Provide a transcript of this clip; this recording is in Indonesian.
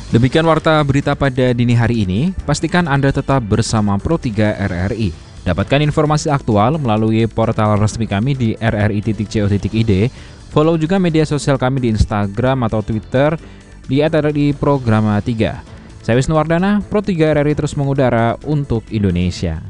Demikian warta berita pada dini hari ini. Pastikan Anda tetap bersama Pro3 RRI. Dapatkan informasi aktual melalui portal resmi kami di rri.co.id. Follow juga media sosial kami di Instagram atau Twitter di @RRI Programa 3. Saya Wisnu Wardana, Pro3 RRI terus mengudara untuk Indonesia.